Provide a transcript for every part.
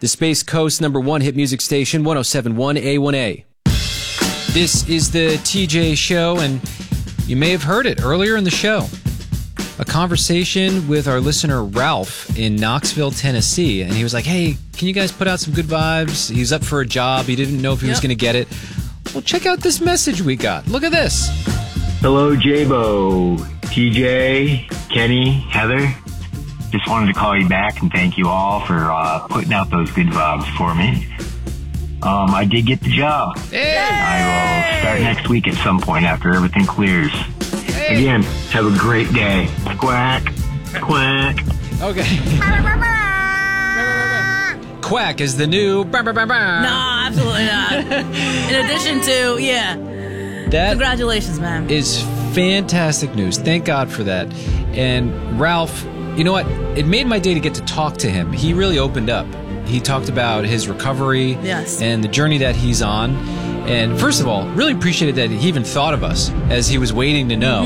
the Space Coast #1 hit music station, 107.1 A1A. This is the TJ Show, and you may have heard it earlier in the show. A conversation with our listener Ralph in Knoxville, Tennessee, and he was like, hey, can you guys put out some good vibes? He's up for a job. He didn't know if he was going to get it. Well, check out this message we got. Look at this. Hello, J-Bo, TJ, Kenny, Heather. Just wanted to call you back and thank you all for putting out those good vibes for me. I did get the job. Hey! I will start next week at some point after everything clears. Hey! Again, have a great day. Quack, quack. Okay. Quack is the new... No, absolutely not. In addition to, That congratulations, man. is fantastic news. Thank God for that. And Ralph, you know what? It made my day to get to talk to him. He really opened up. He talked about his recovery and the journey that he's on. And first of all, really appreciated that he even thought of us as he was waiting to know.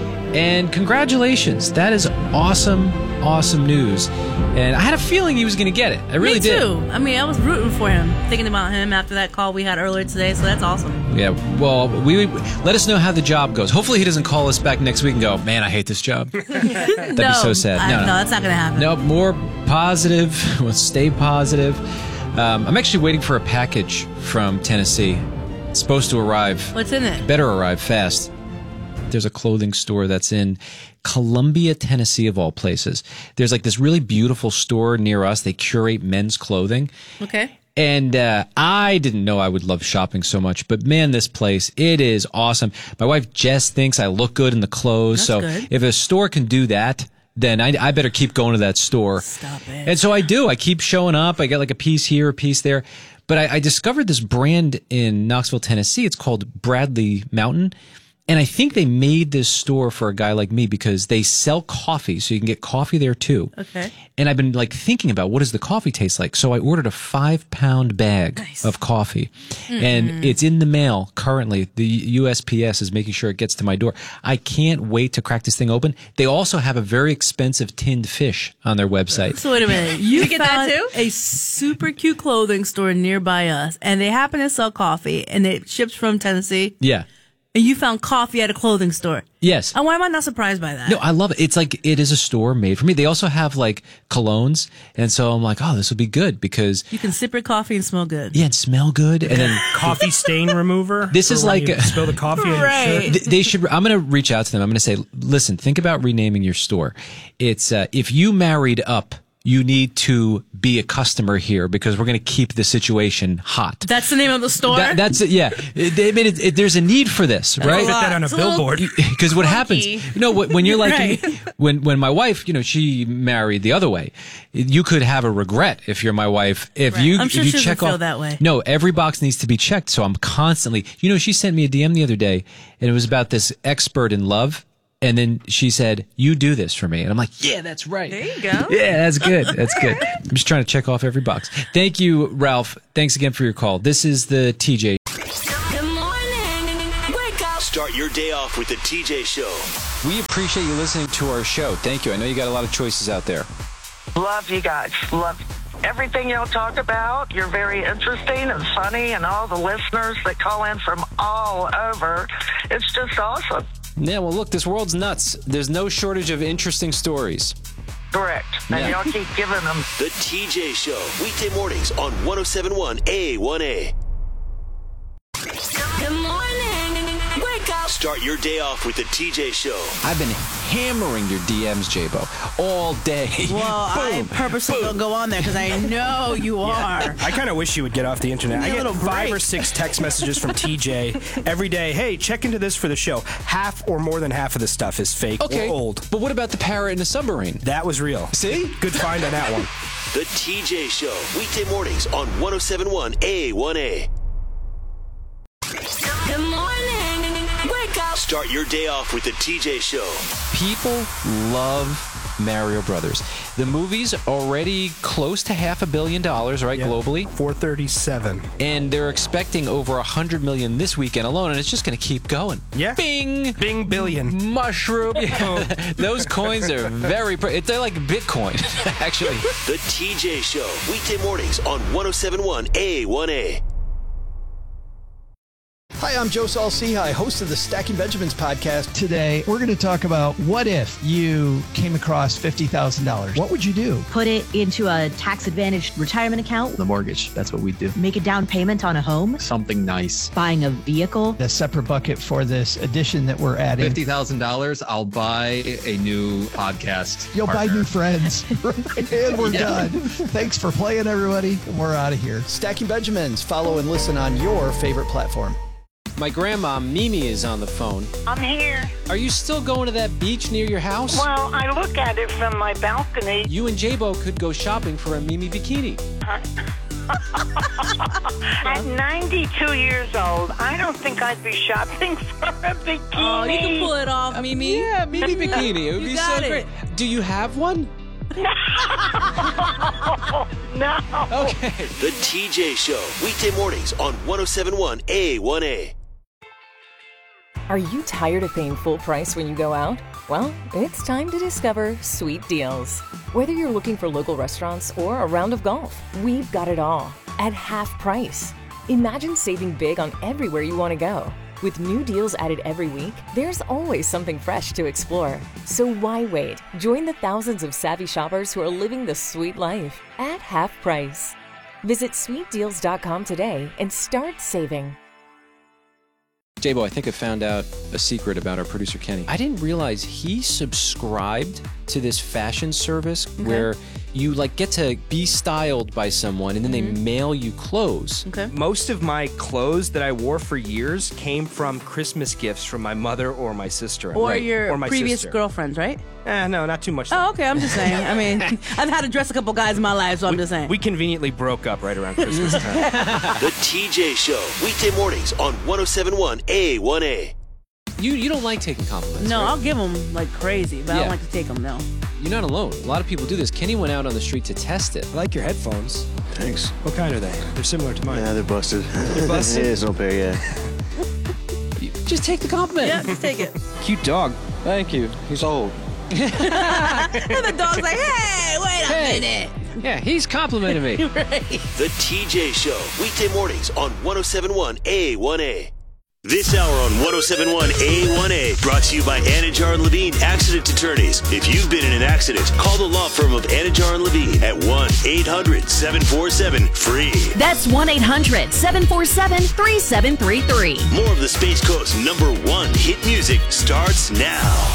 And congratulations. That is awesome, awesome news. And I had a feeling he was going to get it. I really did. Me too. I mean, I was rooting for him, thinking about him after that call we had earlier today, so that's awesome. Yeah, well, let us know how the job goes. Hopefully he doesn't call us back next week and go, man, I hate this job. That'd be so sad. No, that's not going to happen. No, more positive. We'll stay positive. I'm actually waiting for a package from Tennessee. It's supposed to arrive. What's in it? Better arrive fast. There's a clothing store that's in Columbia, Tennessee, of all places. There's like this really beautiful store near us. They curate men's clothing. Okay. And I didn't know I would love shopping so much, but man, this place, it is awesome. My wife Jess thinks I look good in the clothes. That's so good. if a store can do that, then I better keep going to that store. Stop it. And so I do. I keep showing up. I get like a piece here, a piece there. But I discovered this brand in Knoxville, Tennessee. It's called Bradley Mountain. And I think they made this store for a guy like me because they sell coffee, so you can get coffee there too. Okay. And I've been like thinking about what does the coffee taste like. So I ordered a 5-pound bag of coffee, and it's in the mail currently. The USPS is making sure it gets to my door. I can't wait to crack this thing open. They also have a very expensive tinned fish on their website. So wait a minute. You get that too? A super cute clothing store nearby us, and they happen to sell coffee, and it ships from Tennessee. Yeah. And you found coffee at a clothing store. Yes. And why am I not surprised by that? No, I love it. It's like it is a store made for me. They also have like colognes, and so I'm like, oh, this will be good because you can sip your coffee and smell good. Yeah, and smell good, and then coffee stain remover. This is like spill the coffee on your shirt. They should. I'm going to reach out to them. I'm going to say, listen, think about renaming your store. It's if you married up, you need to be a customer here because we're going to keep the situation hot. That's the name of the store? That's it, yeah. They made it, there's a need for this, right? Put that on a billboard. Because what happens, when you're like, right. when my wife, she married the other way, you could have a regret if you're my wife. If you, I'm sure if you she check doesn't feel off, that way. No, every box needs to be checked. So I'm constantly, she sent me a DM the other day and it was about this expert in love. And then she said, you do this for me. And I'm like, yeah, that's right. There you go. Yeah, that's good. That's good. I'm just trying to check off every box. Thank you, Ralph. Thanks again for your call. This is the TJ. Good morning. Wake up. Start your day off with the TJ Show. We appreciate you listening to our show. Thank you. I know you got a lot of choices out there. Love you guys. Love everything y'all talk about. You're very interesting and funny, and all the listeners that call in from all over. It's just awesome. Yeah, well, look, this world's nuts. There's no shortage of interesting stories. Correct. And y'all keep giving them. The TJ Show. Weekday mornings on 107.1 A1A. Good morning. Wake up. Start your day off with the TJ Show. I've been hammering your DMs, J-Bo, all day. Well, I purposely don't go on there because I know you are. I kind of wish you would get off the internet. I get 5 or 6 text messages from TJ every day. Hey, check into this for the show. Half or more than half of this stuff is fake or old. But what about the parrot in the submarine? That was real. See? Good find on that one. The TJ Show. Weekday mornings on 107.1 A1A. Good morning. Wake up. Start your day off with the TJ Show. People love Mario Brothers. The movie's already close to $500 million, right, globally? 437. And they're expecting over 100 million this weekend alone, and it's just going to keep going. Yeah. Bing! Bing billion. Mushroom. Those coins are they're like Bitcoin, actually. The TJ Show, weekday mornings on 107.1 A1A. Hi, I'm Joe Saul-Sehy, host of the Stacking Benjamins podcast. Today, we're going to talk about what if you came across $50,000. What would you do? Put it into a tax-advantaged retirement account. The mortgage, that's what we do. Make a down payment on a home. Something nice. Buying a vehicle. A separate bucket for this addition that we're adding. $50,000, I'll buy a new podcast You'll partner. buy new friends. And we're done. Thanks for playing, everybody. We're out of here. Stacking Benjamins. Follow and listen on your favorite platform. My grandma, Mimi, is on the phone. I'm here. Are you still going to that beach near your house? Well, I look at it from my balcony. You and J-Bo could go shopping for a Mimi bikini. At 92 years old, I don't think I'd be shopping for a bikini. Oh, you can pull it off, Mimi. Yeah, Mimi bikini. It would be so great. Do you have one? No. Okay. The TJ Show, weekday mornings on 107.1 A1A. Are you tired of paying full price when you go out? Well, it's time to discover Sweet Deals. Whether you're looking for local restaurants or a round of golf, we've got it all at half price. Imagine saving big on everywhere you want to go. With new deals added every week, there's always something fresh to explore. So why wait? Join the thousands of savvy shoppers who are living the sweet life at half price. Visit sweetdeals.com today and start saving. J-Bo, I think I found out a secret about our producer, Kenny. I didn't realize he subscribed to this fashion service where you get to be styled by someone and then they mail you clothes. Okay. Most of my clothes that I wore for years came from Christmas gifts from my mother or my sister. Or your or my previous sister. girlfriends, right? No, not too much. Oh, okay. I'm just saying. I mean, I've had to dress a couple guys in my life, so I'm just saying. We conveniently broke up right around Christmas time. The TJ Show, weekday mornings on 107.1 A1A. You don't like taking compliments, No, right? I'll give them like crazy, but I don't like to take them, no. You're not alone. A lot of people do this. Kenny went out on the street to test it. I like your headphones. Thanks. What kind are they? They're similar to mine. Yeah, they're busted. They're busted? Yeah, it's no pair, yeah. Just take the compliment. Yeah, just take it. Cute dog. Thank you. He's old. And the dog's like, hey, wait a minute. Yeah, he's complimenting me. Right. The TJ Show, weekday mornings on 107.1 A1A. This hour on 107.1 A1A, brought to you by Anajar and Levine Accident Attorneys. If you've been in an accident, call the law firm of Anajar and Levine at 1-800-747-FREE. That's 1-800-747-3733. More of the Space Coast's #1 hit music starts now.